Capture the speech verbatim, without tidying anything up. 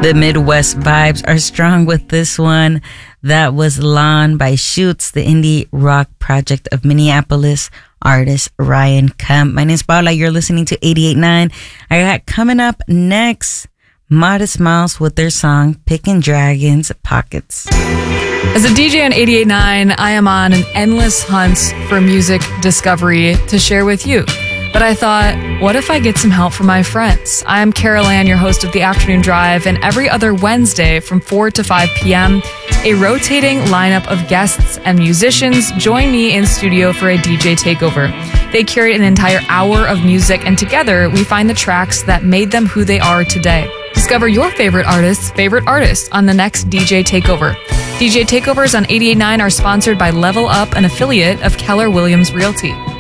The Midwest vibes are strong with this one. That was Lawn by Shoots, the indie rock project of Minneapolis artist Ryan Kemp. My name is Paula. You're listening to eighty-eight point nine. I got coming up next, Modest Mouse with their song Pickin' Dragons Pockets. As a D J on eighty-eight point nine, I am on an endless hunt for music discovery to share with you. But I thought, what if I get some help from my friends? I'm Carol Ann, your host of The Afternoon Drive, and every other Wednesday from four to five p.m., a rotating lineup of guests and musicians join me in studio for a D J takeover. They curate an entire hour of music, and together we find the tracks that made them who they are today. Discover your favorite artist's favorite artist on the next D J Takeover. D J Takeovers on eighty-eight point nine are sponsored by Level Up, an affiliate of Keller Williams Realty.